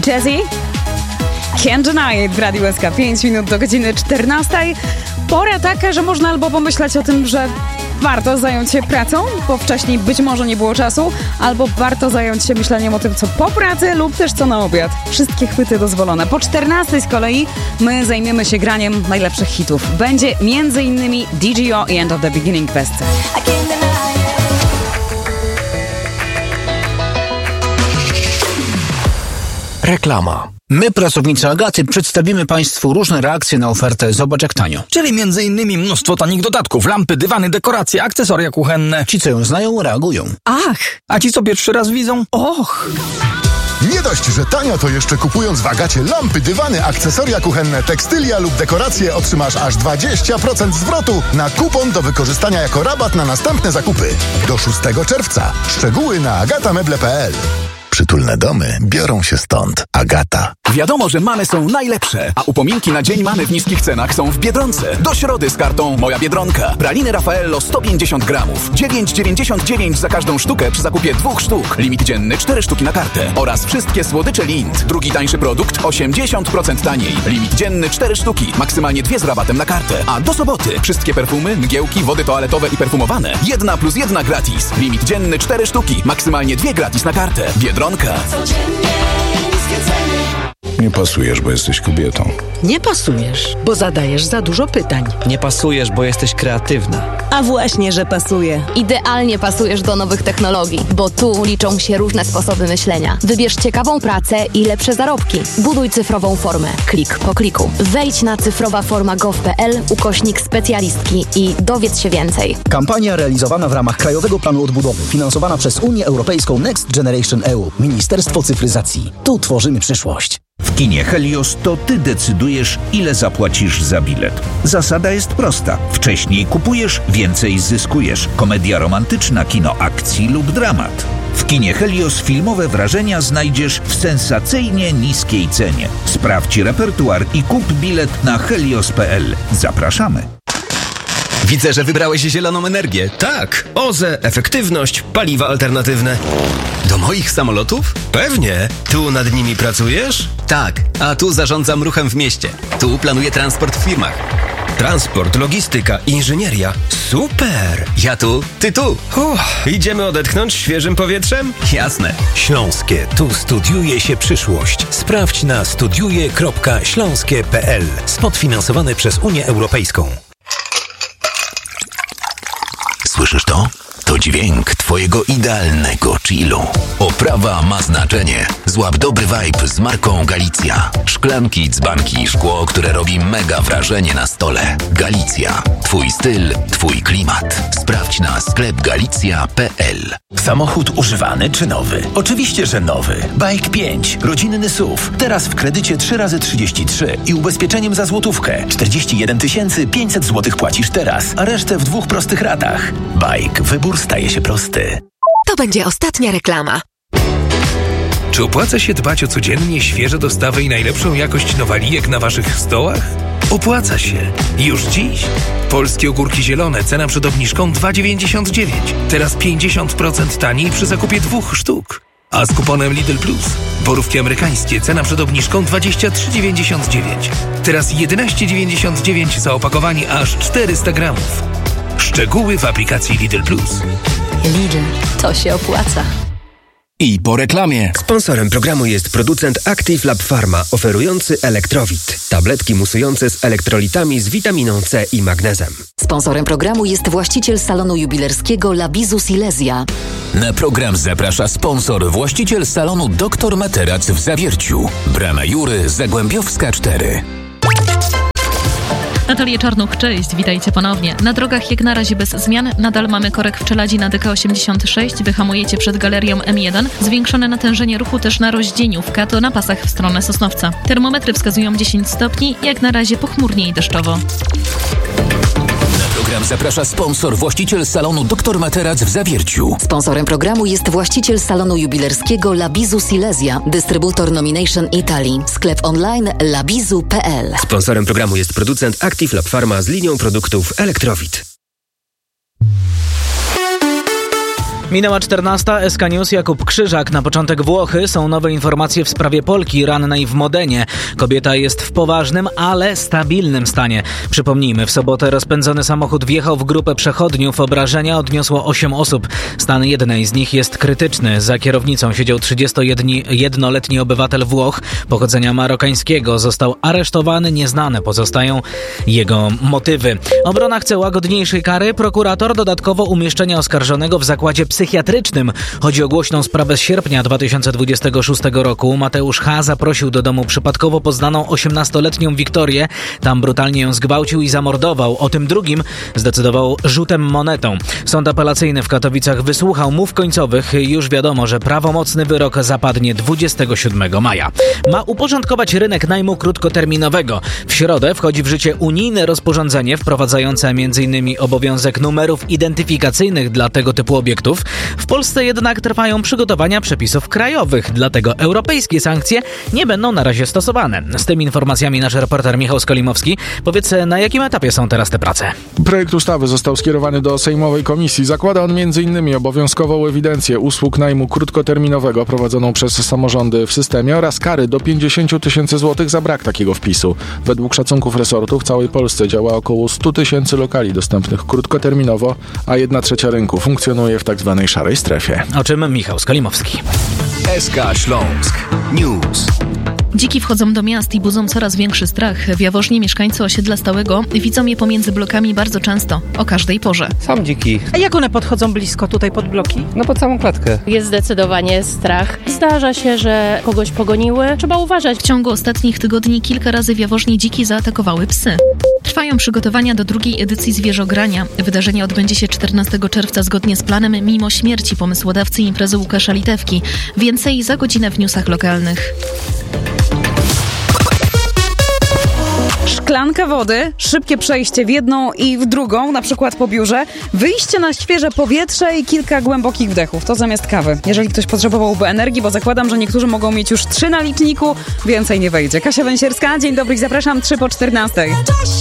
Jazzy, Can't Deny It w Radiu SK. 5 minut do godziny 14. Pora taka, że można albo pomyśleć o tym, że warto zająć się pracą, bo wcześniej być może nie było czasu, albo warto zająć się myśleniem o tym, co po pracy lub też co na obiad. Wszystkie chwyty dozwolone. Po 14 z kolei my zajmiemy się graniem najlepszych hitów. Będzie m.in. DGO i End of the Beginning w Westce. Reklama. My, pracownicy Agaty, przedstawimy Państwu różne reakcje na ofertę Zobacz jak tanio. Czyli m.in. mnóstwo tanich dodatków, lampy, dywany, dekoracje, akcesoria kuchenne. Ci, co ją znają, reagują. Ach! A ci, co pierwszy raz widzą? Och! Nie dość, że tanio, to jeszcze kupując w Agacie lampy, dywany, akcesoria kuchenne, tekstylia lub dekoracje otrzymasz aż 20% zwrotu na kupon do wykorzystania jako rabat na następne zakupy. Do 6 czerwca. Szczegóły na agatameble.pl. Przytulne domy biorą się stąd. Agata. Wiadomo, że mamy są najlepsze, a upominki na Dzień Mamy w niskich cenach są w Biedronce. Do środy z kartą Moja Biedronka. Praliny Raffaello 150 gramów. 9,99 za każdą sztukę przy zakupie 2 sztuk. Limit dzienny 4 sztuki na kartę. Oraz wszystkie słodycze Lindt. Drugi tańszy produkt 80% taniej. Limit dzienny 4 sztuki. Maksymalnie 2 z rabatem na kartę. A do soboty wszystkie perfumy, mgiełki, wody toaletowe i perfumowane. 1+1 gratis. Limit dzienny 4 sztuki. Maksymalnie 2 gratis na kartę. Biedronka. Nie pasujesz, bo jesteś kobietą. Nie pasujesz, bo zadajesz za dużo pytań. Nie pasujesz, bo jesteś kreatywna. A właśnie, że pasuje. Idealnie pasujesz do nowych technologii, bo tu liczą się różne sposoby myślenia. Wybierz ciekawą pracę i lepsze zarobki. Buduj cyfrową formę, klik po kliku. Wejdź na cyfrowaforma.gov.pl/specjalistki i dowiedz się więcej. Kampania realizowana w ramach Krajowego Planu Odbudowy, finansowana przez Unię Europejską Next Generation EU, Ministerstwo Cyfryzacji. Tu tworzymy przyszłość. W kinie Helios to ty decydujesz, ile zapłacisz za bilet. Zasada jest prosta. Wcześniej kupujesz, więcej zyskujesz. Komedia romantyczna, kino akcji lub dramat. W kinie Helios filmowe wrażenia znajdziesz w sensacyjnie niskiej cenie. Sprawdź repertuar i kup bilet na helios.pl. Zapraszamy. Widzę, że wybrałeś zieloną energię. Tak, OZE, efektywność, paliwa alternatywne. Do moich samolotów? Pewnie. Tu nad nimi pracujesz? Tak, a tu zarządzam ruchem w mieście. Tu planuję transport w firmach. Transport, logistyka, inżynieria. Super! Ja tu, ty tu. Idziemy odetchnąć świeżym powietrzem? Jasne. Śląskie. Tu studiuje się przyszłość. Sprawdź na studiuje.śląskie.pl. Spot finansowany przez Unię Europejską. Słyszysz to? To dźwięk twojego idealnego chillu. Oprawa ma znaczenie. Złap dobry vibe z marką Galicja. Szklanki, dzbanki i szkło, które robi mega wrażenie na stole. Galicja. Twój styl, twój klimat. Sprawdź na sklepgalicja.pl. Samochód używany czy nowy? Oczywiście, że nowy. Bike 5. Rodzinny SUV. Teraz w kredycie 3x33 i ubezpieczeniem za złotówkę. 41 500 zł płacisz teraz, a resztę w 2 prostych ratach. Bike. Wybór staje się prosty. To będzie ostatnia reklama. Czy opłaca się dbać o codziennie świeże dostawy i najlepszą jakość nowalijek na waszych stołach? Opłaca się. Już dziś. Polskie ogórki zielone, cena przed obniżką 2,99. Teraz 50% taniej przy zakupie 2 sztuk. A z kuponem Lidl Plus. Borówki amerykańskie, cena przed obniżką 23,99. Teraz 11,99 za opakowanie aż 400 gramów. Szczegóły w aplikacji Lidl Plus. Lidl, to się opłaca. I po reklamie. Sponsorem programu jest producent Active Lab Pharma, oferujący Elektrowit. Tabletki musujące z elektrolitami z witaminą C i magnezem. Sponsorem programu jest właściciel salonu jubilerskiego Labizu Silesia. Na program zaprasza sponsor, właściciel salonu Dr Materac w Zawierciu. Brama Jury, Zagłębiowska 4. Natalia Czarnuch, cześć, witajcie ponownie. Na drogach jak na razie bez zmian, nadal mamy korek w Czeladzi na DK86, wyhamujecie przed galerią M1, zwiększone natężenie ruchu też na rozdzieniówka, to na pasach w stronę Sosnowca. Termometry wskazują 10 stopni, jak na razie pochmurnie i deszczowo. Program zaprasza sponsor, właściciel salonu Dr Materac w Zawierciu. Sponsorem programu jest właściciel salonu jubilerskiego Labizu Silesia, dystrybutor Nomination Italy, sklep online labizu.pl. Sponsorem programu jest producent Active Lab Pharma z linią produktów Elektrowit. Minęła 14, SK News, Jakub Krzyżak. Na początek Włochy są nowe informacje w sprawie Polki rannej w Modenie. Kobieta jest w poważnym, ale stabilnym stanie. Przypomnijmy, w sobotę rozpędzony samochód wjechał w grupę przechodniów. Obrażenia odniosło 8 osób. Stan jednej z nich jest krytyczny. Za kierownicą siedział 31-letni obywatel Włoch pochodzenia marokańskiego. Został aresztowany, nieznane pozostają jego motywy. Obrona chce łagodniejszej kary. Prokurator dodatkowo umieszczenia oskarżonego w zakładzie psychiatrycznym. Chodzi o głośną sprawę z sierpnia 2026 roku. Mateusz H. zaprosił do domu przypadkowo poznaną 18-letnią Wiktorię. Tam brutalnie ją zgwałcił i zamordował. O tym drugim zdecydował rzutem monetą. Sąd apelacyjny w Katowicach wysłuchał mów końcowych. Już wiadomo, że prawomocny wyrok zapadnie 27 maja. Ma uporządkować rynek najmu krótkoterminowego. W środę wchodzi w życie unijne rozporządzenie wprowadzające m.in. obowiązek numerów identyfikacyjnych dla tego typu obiektów. W Polsce jednak trwają przygotowania przepisów krajowych, dlatego europejskie sankcje nie będą na razie stosowane. Z tymi informacjami nasz reporter Michał Skolimowski. Powiedz, na jakim etapie są teraz te prace? Projekt ustawy został skierowany do Sejmowej Komisji. Zakłada on m.in. obowiązkową ewidencję usług najmu krótkoterminowego prowadzoną przez samorządy w systemie oraz kary do 50 000 złotych za brak takiego wpisu. Według szacunków resortu w całej Polsce działa około 100 000 lokali dostępnych krótkoterminowo, a 1/3 rynku funkcjonuje w tzw. szarej strefie. O czym Michał Skolimowski. SK Śląsk News. Dziki wchodzą do miast i budzą coraz większy strach. W Jaworznie mieszkańcy osiedla stałego widzą je pomiędzy blokami bardzo często, o każdej porze. Są dziki. A jak one podchodzą blisko tutaj pod bloki? No pod całą klatkę. Jest zdecydowanie strach. Zdarza się, że kogoś pogoniły. Trzeba uważać. W ciągu ostatnich tygodni kilka razy w Jaworznie dziki zaatakowały psy. Trwają przygotowania do drugiej edycji Zwierzogrania. Wydarzenie odbędzie się 14 czerwca zgodnie z planem, mimo śmierci pomysłodawcy imprezy Łukasza Litewki. Więcej za godzinę w newsach lokalnych. Szklanka wody, szybkie przejście w jedną i w drugą, na przykład po biurze, wyjście na świeże powietrze i kilka głębokich wdechów. To zamiast kawy. Jeżeli ktoś potrzebowałby energii, bo zakładam, że niektórzy mogą mieć już 3 na liczniku, więcej nie wejdzie. Kasia Węsierska, dzień dobry i zapraszam 3 po 14.